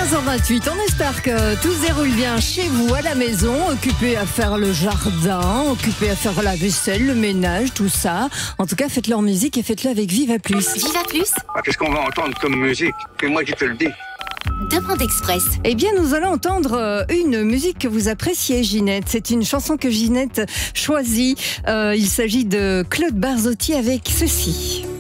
15h28, on espère que tout se déroule bien chez vous, à la maison, occupé à faire le jardin, occupé à faire la vaisselle, le ménage, tout ça. En tout cas, faites leur musique et faites-le avec Viva Plus. Viva Plus, Qu'est-ce qu'on va entendre comme musique? C'est moi qui te le dis. Demande Express. Eh bien, nous allons entendre une musique que vous appréciez, Ginette. C'est une chanson que Ginette choisit. Il s'agit de Claude Barzotti avec ceci.